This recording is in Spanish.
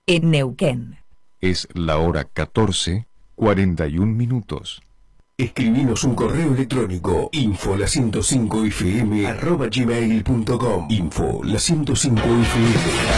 en Neuquén. Es la hora 14:41. Escribinos un correo electrónico info105fm@gmail.com. Info la 105fm.